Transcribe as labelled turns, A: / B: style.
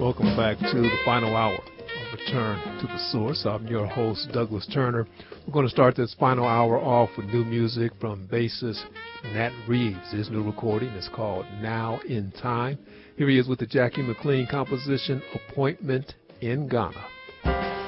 A: Welcome back to the final hour of Return to the Source. I'm your host, Douglas Turner. We're going to start this final hour off with new music from bassist Nat Reeves. His new recording is called Now in Time. Here he is with the Jackie McLean composition, Appointment in Ghana.